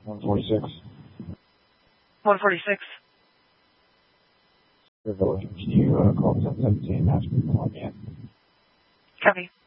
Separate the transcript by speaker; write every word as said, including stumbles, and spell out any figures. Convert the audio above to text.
Speaker 1: one forty-six.
Speaker 2: one forty-six.
Speaker 1: Can you uh, call ten seventeen, ask me to call me in?
Speaker 2: Copy.